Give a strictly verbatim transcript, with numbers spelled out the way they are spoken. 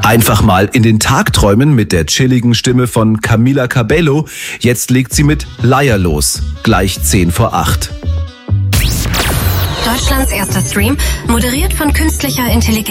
Einfach mal in den Tag träumen mit der chilligen Stimme von Camila Cabello. Jetzt legt sie mit Liar los. Gleich zehn vor acht. Deutschlands erster Stream, moderiert von künstlicher Intelligenz.